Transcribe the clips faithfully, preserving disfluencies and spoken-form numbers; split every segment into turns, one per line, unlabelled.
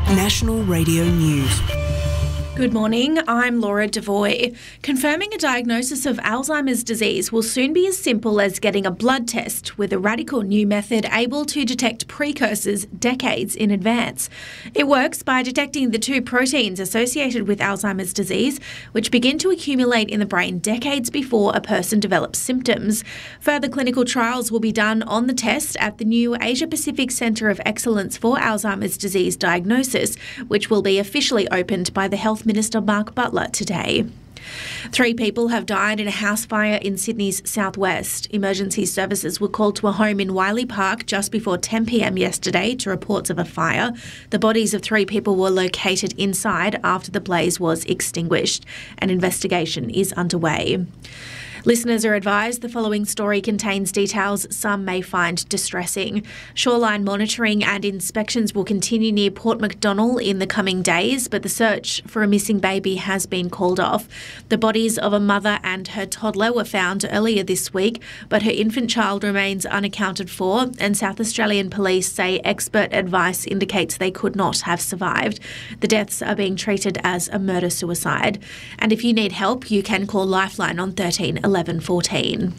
National Radio News.
Good morning, I'm Laura Devoy. Confirming a diagnosis of Alzheimer's disease will soon be as simple as getting a blood test, with a radical new method able to detect precursors decades in advance. It works by detecting the two proteins associated with Alzheimer's disease, which begin to accumulate in the brain decades before a person develops symptoms. Further clinical trials will be done on the test at the new Asia Pacific Centre of Excellence for Alzheimer's Disease Diagnosis, which will be officially opened by the Health Minister Mark Butler today. Three people have died in a house fire in Sydney's southwest. Emergency services were called to a home in Wiley Park just before ten p m yesterday to reports of a fire. The bodies of three people were located inside after the blaze was extinguished. An investigation is underway. Listeners are advised the following story contains details some may find distressing. Shoreline monitoring and inspections will continue near Port MacDonnell in the coming days, but the search for a missing baby has been called off. The bodies of a mother and her toddler were found earlier this week, but her infant child remains unaccounted for, and South Australian police say expert advice indicates they could not have survived. The deaths are being treated as a murder-suicide. And if you need help, you can call Lifeline on thirteen eleven fourteen.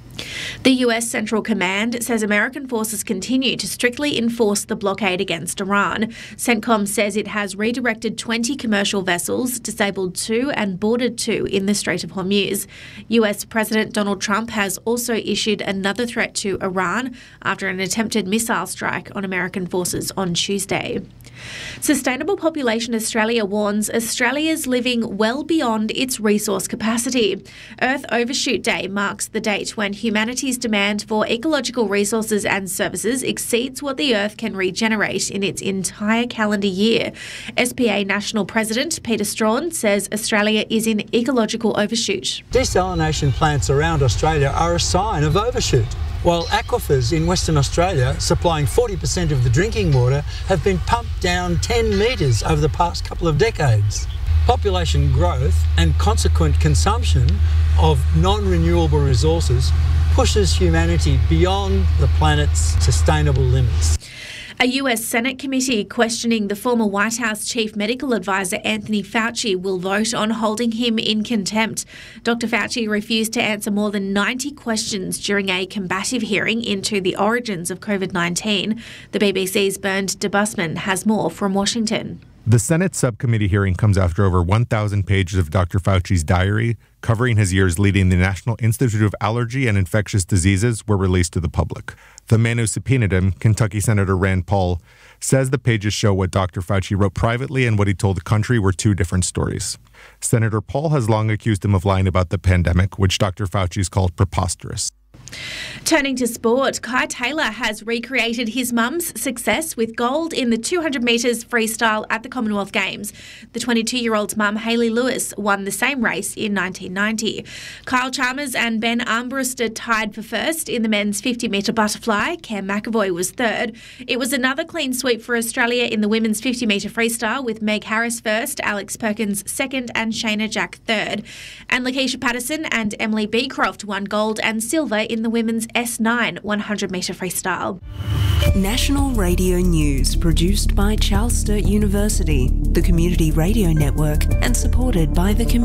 The U S Central Command says American forces continue to strictly enforce the blockade against Iran. CENTCOM says it has redirected twenty commercial vessels, disabled two and boarded two in the Strait of Hormuz. U S President Donald Trump has also issued another threat to Iran after an attempted missile strike on American forces on Tuesday. Sustainable Population Australia warns Australia's living well beyond its resource capacity. Earth Overshoot Day marks the date when humanity's demand for ecological resources and services exceeds what the Earth can regenerate in its entire calendar year. S P A National President Peter Strawn says Australia is in ecological overshoot.
Desalination plants around Australia are a sign of overshoot, while aquifers in Western Australia, supplying forty percent of the drinking water, have been pumped down ten metres over the past couple of decades. Population growth and consequent consumption of non-renewable resources pushes humanity beyond the planet's sustainable limits.
A U S Senate committee questioning the former White House chief medical advisor Anthony Fauci will vote on holding him in contempt. Doctor Fauci refused to answer more than ninety questions during a combative hearing into the origins of COVID nineteen. The B B C's Bernd de Busman has more from Washington.
The Senate subcommittee hearing comes after over one thousand pages of Doctor Fauci's diary, covering his years leading the National Institute of Allergy and Infectious Diseases, were released to the public. The man who subpoenaed him, Kentucky Senator Rand Paul, says the pages show what Doctor Fauci wrote privately and what he told the country were two different stories. Senator Paul has long accused him of lying about the pandemic, which Doctor Fauci's called preposterous.
Turning to sport, Kai Taylor has recreated his mum's success with gold in the two hundred metres freestyle at the Commonwealth Games. The twenty-two-year-old's mum, Hayley Lewis, won the same race in nineteen ninety. Kyle Chalmers and Ben Armbruster tied for first in the men's fifty metre butterfly. Cam McAvoy was third. It was another clean sweep for Australia in the women's fifty metre freestyle, with Meg Harris first, Alex Perkins second and Shayna Jack third. And Lakeisha Patterson and Emily Beecroft won gold and silver in the women's S nine one hundred metre freestyle.
National Radio News, produced by Charles Sturt University, the Community Radio Network, and supported by the community.